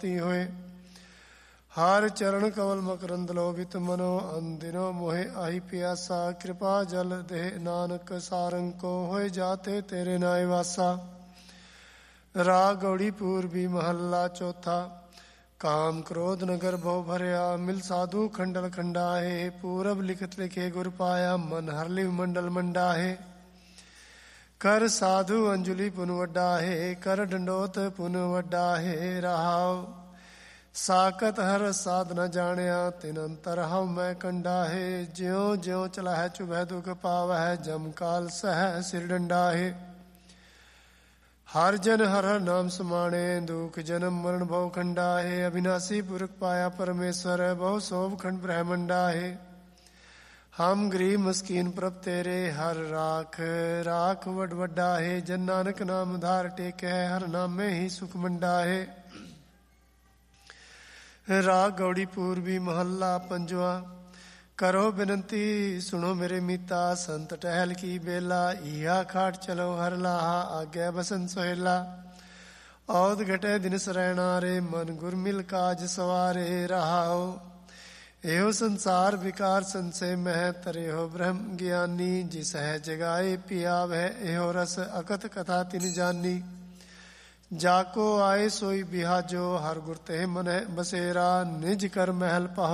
होए। हार चरण कमल मकरंद लोभित मनो, अंदिनो मोहे आही प्यासा। कृपा जल दे नानक सारंग को, होए जाते तेरे नाय वासा। राग गौड़ी पूर्वी महल्ला चौथा। काम क्रोध नगर भव भरया, मिल साधु खंडल खंडाहे। पूरब लिखत लिखे गुर पाया, मन हरलि मंडल मंडाहे। कर साधु अंजुलि पुन वड्डाहे, कर डंडोत पुन वड्डाहे। रहाव साकत हर साध न जाणिया, तिन अंतर हव मैं कंडाहे। ज्यों ज्यों चला है चुभै दुख पावै, जम काल सह सिर डंडाहे। हर जन हर हर नाम समाणे, दुख जन्म मरण भव खंडाहे। अविनाशी पुरख पाया परमेश्वर, बहु शोभ खंड ब्रह्मंडाहे। हम गरीब मस्कीन प्रभ तेरे, हर राख राख वड वड्डाहे। जन नानक नाम धार टेकै, हर नाम में ही सुख मंडाहे। राग गौड़ी पूर्वी महल्ला पंजवा। करो बिनती सुनो मेरे मीता, संत टहल की बेला। इहा खाट चलो हर लाहा, आज्ञा बसंत सोहेला। औद घटे दिन सरैना रे, मन गुर मिल काज सवारे। रहाओ एहो संसार विकार संशय मह, तरे हो ब्रह्म ज्ञानी। जिस है जगाए पिया वह, एहो रस अकथ कथा तिन जानी। जाको आए सोई बिहाजो, हर गुर ते मन बसेरा। निज कर महल पाहो